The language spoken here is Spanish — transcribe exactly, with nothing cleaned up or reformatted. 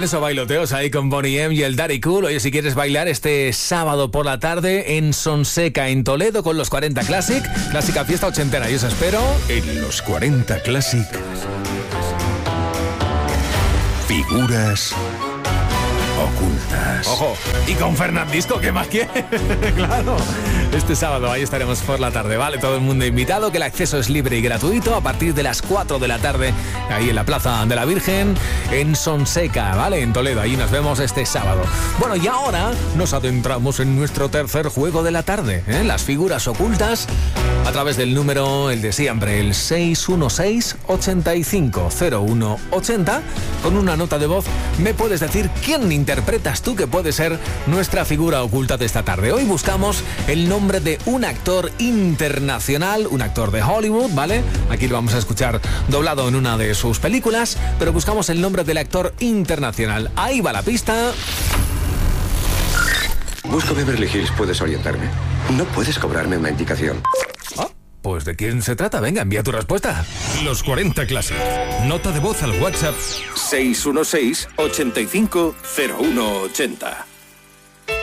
esos bailoteos ahí con Boney M y el Daddy Cool. Oye, si quieres bailar este sábado por la tarde en Sonseca, en Toledo, con los cuarenta Classic, clásica fiesta ochentera. Yo os espero en los cuarenta Classic. Figuras ocultas. Ojo, y con Fernandisco, ¿qué más quieres? Claro, este sábado ahí estaremos por la tarde, ¿vale? Todo el mundo invitado, que el acceso es libre y gratuito a partir de las cuatro de la tarde, ahí en la Plaza de la Virgen, en Sonseca, ¿vale? En Toledo, ahí nos vemos este sábado. Bueno, y ahora nos adentramos en nuestro tercer juego de la tarde, ¿eh? Las figuras ocultas, a través del número, el de siempre, el seis uno seis, ochenta y cinco cero uno ochenta, con una nota de voz me puedes decir quién interpretas tú que puede ser nuestra figura oculta de esta tarde. Hoy buscamos el nombre de un actor internacional, un actor de Hollywood, ¿vale? Aquí lo vamos a escuchar doblado en una de sus películas, pero buscamos el nombre del actor internacional. Ahí va la pista. Busco Beverly Hills, ¿puedes orientarme? No puedes cobrarme una indicación. Ah, pues ¿de quién se trata? Venga, envía tu respuesta. Los cuarenta Classic. Nota de voz al WhatsApp seis uno seis, ochenta y cinco cero uno ochenta.